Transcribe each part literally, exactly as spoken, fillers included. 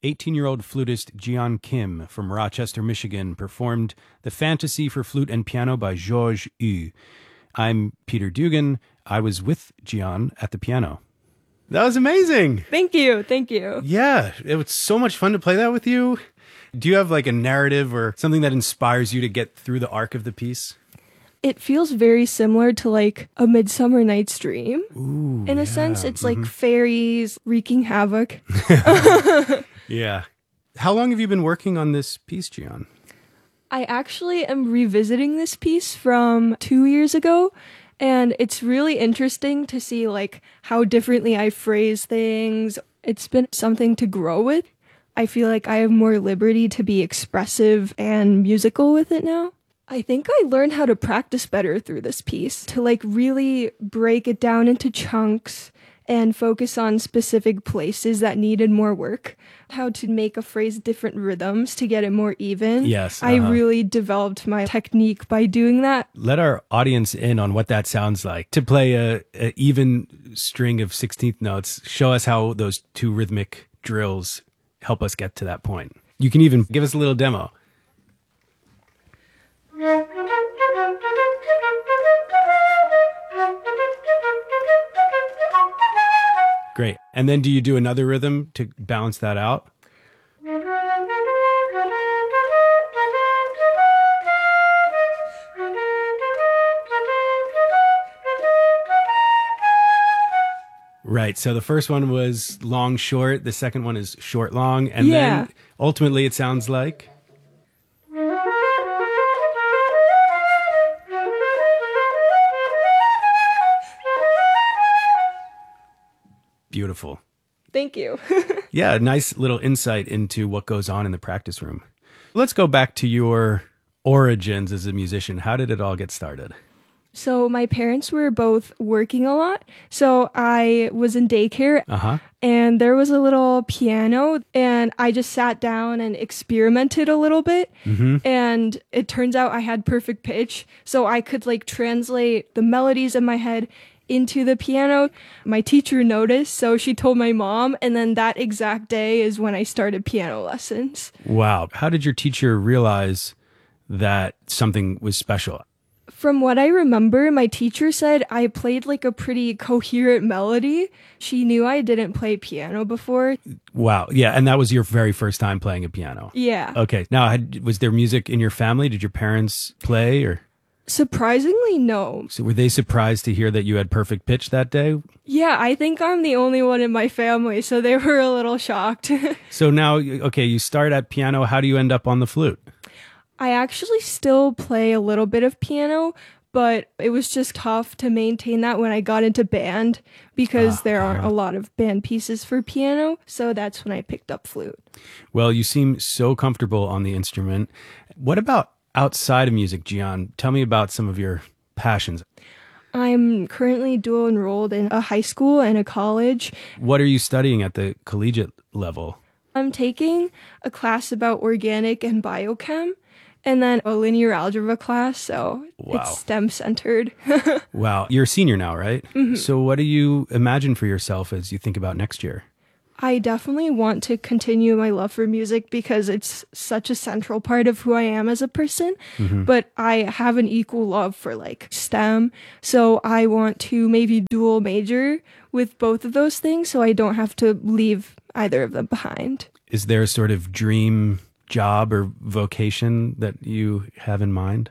eighteen-year-old flutist Jian Kim from Rochester, Michigan, performed The Fantasy for Flute and Piano by Georges Yu. I'm Peter Dugan. I was with Jian at the piano. That was amazing. Thank you. Thank you. Yeah, it was so much fun to play that with you. Do you have like a narrative or something that inspires you to get through the arc of the piece? It feels very similar to like A Midsummer Night's Dream. Ooh, In a yeah. sense, it's mm-hmm. like fairies wreaking havoc. Yeah. How long have you been working on this piece, Jian? I actually am revisiting this piece from two years ago, and it's really interesting to see like how differently I phrase things. It's been something to grow with. I feel like I have more liberty to be expressive and musical with it now. I think I learned how to practice better through this piece, to like really break it down into chunks and focus on specific places that needed more work, how to make a phrase different rhythms to get it more even. Yes. Uh-huh. I really developed my technique by doing that. Let our audience in on what that sounds like. To play a, a even string of sixteenth notes, show us how those two rhythmic drills help us get to that point. You can even give us a little demo. Great. And then do you do another rhythm to balance that out? Right. So the first one was long, short. The second one is short, long. And Yeah. then ultimately it sounds like... Beautiful. Thank you. Yeah, nice little insight into what goes on in the practice room. Let's go back to your origins as a musician. How did it all get started? So my parents were both working a lot. So I was in daycare Uh-huh. and there was a little piano and I just sat down and experimented a little bit. Mm-hmm. And it turns out I had perfect pitch. So I could like translate the melodies in my head into the piano. My teacher noticed, so she told my mom, and then that exact day is when I started piano lessons. Wow. How did your teacher realize that something was special? From what I remember, my teacher said I played like a pretty coherent melody. She knew I didn't play piano before. Wow. Yeah. And that was your very first time playing a piano. Yeah. Okay. Now, had, was there music in your family? Did your parents play or? Surprisingly, no. So were they surprised to hear that you had perfect pitch that day? Yeah, I think I'm the only one in my family, so they were a little shocked. So now, okay, you start at piano. How do you end up on the flute? I actually still play a little bit of piano, but it was just tough to maintain that when I got into band because uh, there aren't uh, a lot of band pieces for piano. So that's when I picked up flute. Well, you seem so comfortable on the instrument. What about outside of music, Jian? Tell me about some of your passions. I'm currently dual enrolled in a high school and a college. What are you studying at the collegiate level? I'm taking a class about organic and biochem, and then a linear algebra class, so Wow. it's STEM centered. Wow. You're a senior now, right? Mm-hmm. So what do you imagine for yourself as you think about next year? I definitely want to continue my love for music because it's such a central part of who I am as a person. Mm-hmm. But I have an equal love for like STEM. So I want to maybe dual major with both of those things so I don't have to leave either of them behind. Is there a sort of dream job or vocation that you have in mind?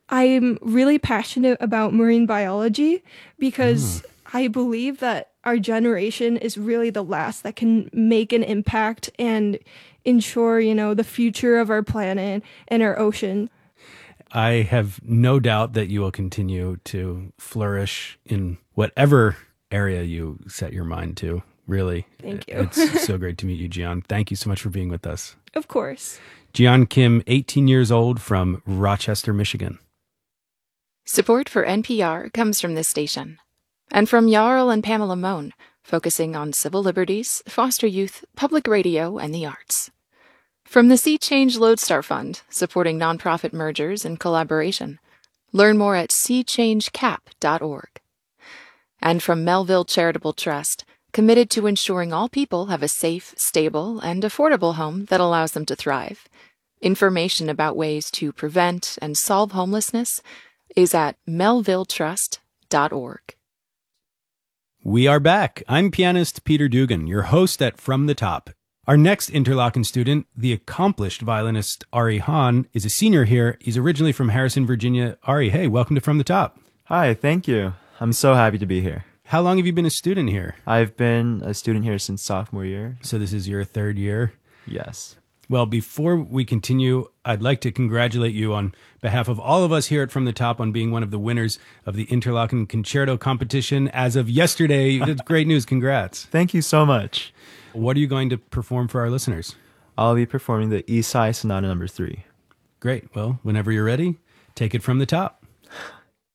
I'm really passionate about marine biology because mm. I believe that our generation is really the last that can make an impact and ensure, you know, the future of our planet and our ocean. I have no doubt that you will continue to flourish in whatever area you set your mind to. Really. Thank you. It's so great to meet you, Jian. Thank you so much for being with us. Of course. Jian Kim, eighteen years old, from Rochester, Michigan. Support for N P R comes from this station and from Jarl and Pamela Mohn, focusing on civil liberties, foster youth, public radio, and the arts. From the Sea Change Lodestar Fund, supporting nonprofit mergers and collaboration. Learn more at sea change cap dot org. And from Melville Charitable Trust, committed to ensuring all people have a safe, stable, and affordable home that allows them to thrive. Information about ways to prevent and solve homelessness is at melville trust dot org. We are back. I'm pianist Peter Dugan, your host at From the Top. Our next Interlochen student, the accomplished violinist Ari Hahn, is a senior here. He's originally from Harrison, Virginia. Ari, hey, welcome to From the Top. Hi, thank you. I'm so happy to be here. How long have you been a student here? I've been a student here since sophomore year. So this is your third year? Yes. Well, before we continue, I'd like to congratulate you on behalf of all of us here at From the Top on being one of the winners of the Interlochen Concerto competition as of yesterday. That's great news. Congrats. Thank you so much. What are you going to perform for our listeners? I'll be performing the Isai Sonata number three. Great. Well, whenever you're ready, take it from the top.